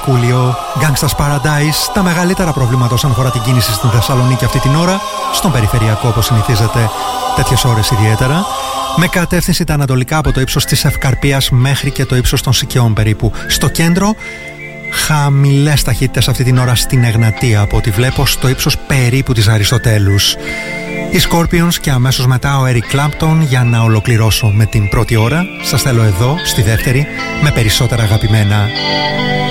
Μαρκούλιο, Gangsta's Paradise. Τα μεγαλύτερα προβλήματα όσον αφορά την κίνηση στην Θεσσαλονίκη αυτή την ώρα, στον περιφερειακό όπως συνηθίζεται τέτοιες ώρες ιδιαίτερα, με κατεύθυνση τα ανατολικά από το ύψος της Ευκαρπίας μέχρι και το ύψος των Σικαιών περίπου. Στο κέντρο, χαμηλές ταχύτητες αυτή την ώρα στην Εγνατία, από ό,τι βλέπω, στο ύψος περίπου της Αριστοτέλους. Οι Scorpions και αμέσως μετά ο Eric Clapton για να ολοκληρώσω με την πρώτη ώρα. Σας θέλω εδώ στη δεύτερη με περισσότερα αγαπημένα.